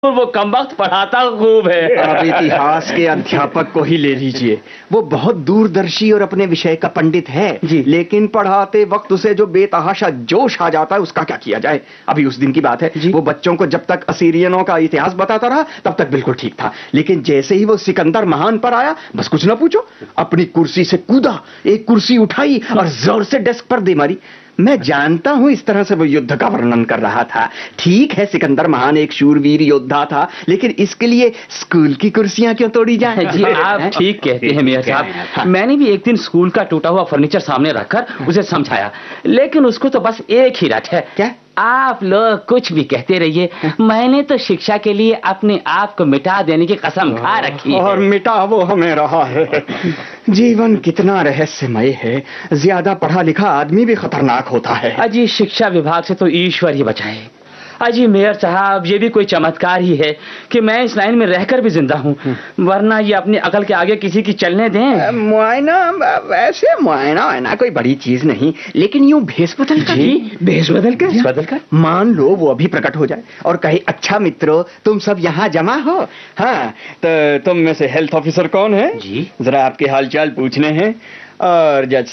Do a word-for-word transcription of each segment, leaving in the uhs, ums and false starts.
और वो कमबख्त पढ़ाता खूब है। आप इतिहास के अध्यापक को ही ले लीजिए, वो बहुत दूरदर्शी और अपने विषय का पंडित है जी, लेकिन पढ़ाते वक्त उसे जो बेतहाशा जोश आ जाता है उसका क्या किया जाए। अभी उस दिन की बात है, वो बच्चों को जब तक असीरियनों का इतिहास बताता रहा तब तक बिल्कुल ठीक था, लेकिन जैसे ही वो सिकंदर महान पर आया बस कुछ ना पूछो, अपनी कुर्सी से कूदा, एक कुर्सी उठाई और जोर से डेस्क पर दे मारी। मैं जानता हूं इस तरह से वो युद्ध का वर्णन कर रहा था। ठीक है, सिकंदर महान एक शूरवीर योद्धा था, लेकिन इसके लिए स्कूल की कुर्सियां क्यों तोड़ी जाए। जी आप ठीक कहते हैं मियां साहब। मैंने भी एक दिन स्कूल का टूटा हुआ फर्नीचर सामने रखकर उसे समझाया, लेकिन उसको तो बस एक ही रट है। क्या? आप लोग कुछ भी कहते रहिए, मैंने तो शिक्षा के लिए अपने आप को मिटा देने की कसम खा रखी है। और मिटा वो हमें रहा है। जीवन कितना रहस्यमय है, ज्यादा पढ़ा लिखा आदमी भी खतरनाक होता है। अजी शिक्षा विभाग से तो ईश्वर ही बचाए। अजी मेयर साहब, ये भी कोई चमत्कार ही है कि मैं इस लाइन में रहकर भी जिंदा हूँ, वरना ये अपनी अकल के आगे किसी की चलने दें। मुआयना, वैसे मुआयना वैना कोई बड़ी चीज नहीं, लेकिन यूं भेस बदल कर जी, भेस बदल कर बदल कर मान लो वो अभी प्रकट हो जाए और कहे, अच्छा मित्रों तुम सब यहाँ जमा हो, हाँ तो तुम में से हेल्थ ऑफिसर कौन है जी, जरा आपके हालचाल पूछने हैं, और जज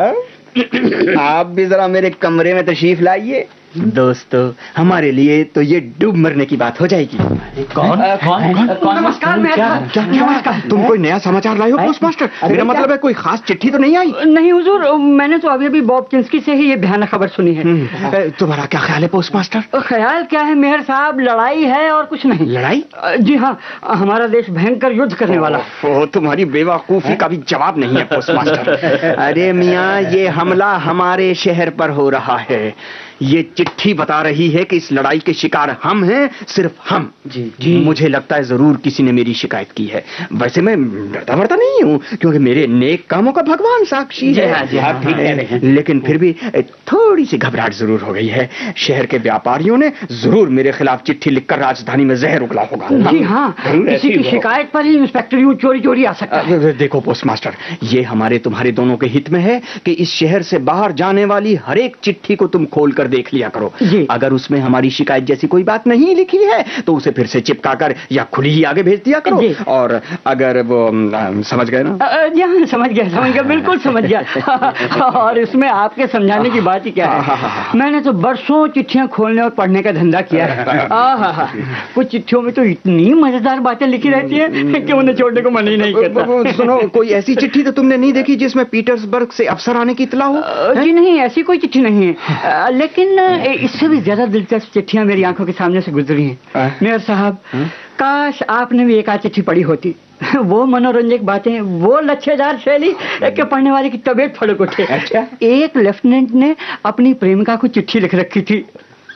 साहब आप भी जरा मेरे कमरे में तशरीफ लाइए। दोस्तों हमारे लिए तो ये डूब मरने की बात हो जाएगी। कौन कौन? नमस्कार नमस्कार। तुम कोई नया समाचार लाए हो पोस्ट मास्टर? मेरा मतलब है कोई खास चिट्ठी तो नहीं आई? नहीं हुजूर, मैंने तो अभी अभी बॉब किंस्की से ही ये भयानक खबर सुनी है। तुम्हारा क्या ख्याल है पोस्ट मास्टर? ख्याल क्या है मेहर साहब, लड़ाई है और कुछ नहीं। लड़ाई? जी हाँ, हमारा देश भयंकर युद्ध करने वाला। ओ, तुम्हारी बेवकूफी का भी जवाब नहीं है पोस्ट मास्टर। अरे मियाँ, ये हमला हमारे शहर पर हो रहा है। ये चिट्ठी बता रही है कि इस लड़ाई के शिकार हम हैं, सिर्फ हम। जी, जी। मुझे लगता है जरूर किसी ने मेरी शिकायत की है। वैसे मैं डरता मरता नहीं हूँ, क्योंकि मेरे नेक कामों का भगवान साक्षी है। हाँ, जी, हाँ, ठीक है। लेकिन फिर भी थोड़ी सी घबराहट जरूर हो गई है। शहर के व्यापारियों ने जरूर मेरे खिलाफ चिट्ठी लिखकर राजधानी में जहर उगला होगा। जी हाँ, किसी की शिकायत पर ही इंस्पेक्टर यूं चोरी चोरी आ सकता है। देखो पोस्ट मास्टर, ये हमारे तुम्हारे दोनों के हित में है कि इस शहर से बाहर जाने वाली हर एक चिट्ठी को तुम खोल कर देख लिया करो। अगर उसमें हमारी शिकायत जैसी कोई बात नहीं लिखी है तो उसे फिर से चिपका कर या खुली ही आगे भेज दिया करो। और अगर वो आ, समझ गए ना? जी समझ गया, समझ गया, बिल्कुल समझ गया। और इसमें आपके समझाने की बात ही क्या है, मैंने तो बरसों चिट्ठियां खोलने और पढ़ने का धंधा किया है। कुछ चिट्ठियों में तो इतनी मजेदार बातें लिखी रहती है कि उन्हें छोड़ने को मन ही नहीं करता। सुनो, कोई ऐसी चिट्ठी तो तुमने नहीं देखी जिसमें पीटर्सबर्ग से अफसर आने की इत्तला हो? जी नहीं, ऐसी कोई चिट्ठी नहीं है, लेकिन इससे भी ज्यादा दिलचस्प चिट्ठियां मेरी आंखों के सामने से गुजरी हैं। मेयर साहब, काश आपने भी एक आध चिट्ठी पढ़ी होती। वो मनोरंजक बातें, वो लच्छेदार शैली के पढ़ने वाले की तबीयत फड़क उठे। अच्छा? एक लेफ्टिनेंट ने अपनी प्रेमिका को चिट्ठी लिख रखी थी।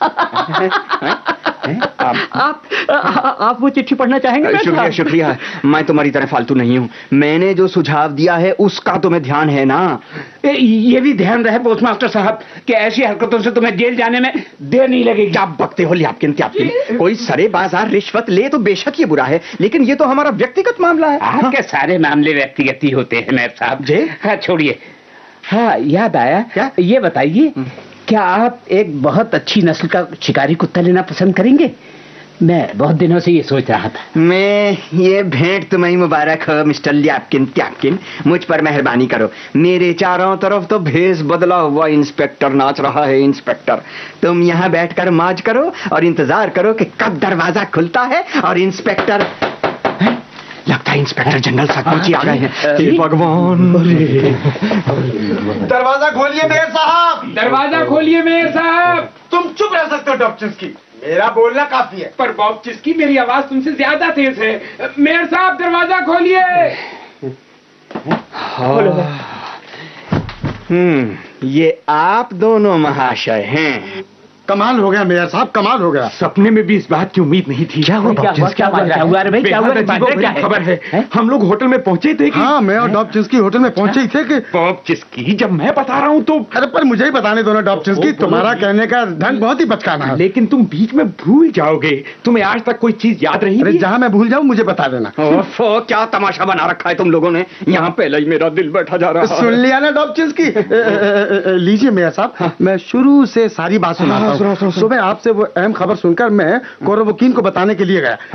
आप आप आप वो चिट्ठी पढ़ना चाहेंगे? शुक्रिया शुक्रिया, मैं तुम्हारी तरह फालतू नहीं हूँ। मैंने जो सुझाव दिया है उसका तुम्हें ध्यान है ना? ये भी ध्यान रहे पोस्ट मास्टर साहब कि ऐसी हरकतों से तुम्हें जेल जाने में देर नहीं लगेगी। क्या बकते हो ल्यापकिन त्यापकिन? कोई सरे बाजार रिश्वत ले तो बेशक ये बुरा है, लेकिन ये तो हमारा व्यक्तिगत मामला है। आपके सारे मामले व्यक्तिगत ही होते हैं मेयर साहब जी। हाँ छोड़िए। हाँ याद आया, क्या ये बताइए, क्या आप एक बहुत अच्छी नस्ल का शिकारी कुत्ता लेना पसंद करेंगे? मैं बहुत दिनों से ये सोच रहा था। मैं ये भेंट तुम्हें मुबारक हो मिस्टर ल्यापकिन त्यापकिन, मुझ पर मेहरबानी करो। मेरे चारों तरफ तो भेष बदला हुआ इंस्पेक्टर नाच रहा है। इंस्पेक्टर, तुम यहाँ बैठकर मौज करो और इंतजार करो कि कब दरवाजा खुलता है और इंस्पेक्टर। लगता है इंस्पेक्टर जनरल सचमुच ही आ गए हैं। भगवान, दरवाजा खोलिए मेयर साहब, दरवाजा खोलिए मेयर साहब। तुम चुप रह सकते हो डॉक्टर की, मेरा बोलना काफी है। पर बॉब चिस्की, मेरी आवाज तुमसे ज्यादा तेज है। मेयर साहब दरवाजा खोलिए। हम्म ये आप दोनों महाशय हैं। कमाल हो गया मेयर साहब, कमाल हो गया। सपने में भी इस बात की उम्मीद नहीं थी। क्या हुआ? क्या हुआ? क्या हुआ रे भाई? क्या हुआ? क्या खबर है? हम लोग होटल में पहुंचे थे कि... हाँ, मैं और डॉब चिस्की होटल में पहुंचे ही थे कि... बॉब चिस्की, जब मैं बता रहा हूँ तो... अरे पर मुझे ही बताने दो ना डॉब चिस्की, तुम्हारा कहने का ढंग बहुत ही बचकाना है। लेकिन तुम बीच में भूल जाओगे। तुम्हें आज तक कोई चीज याद रही? अरे जहाँ मैं भूल जाऊँ मुझे बता देना। क्या तमाशा बना रखा है तुम लोगों ने, यहाँ पहले ही मेरा दिल बैठा जा रहा है। सुन लिया ना डॉब चिस्की? लीजिए मेयर साहब, मैं शुरू से सारी बात सुनाता हूँ। सुबह आपसे वो अहम खबर सुनकर मैं कोरोवकीन को बताने के लिए गया।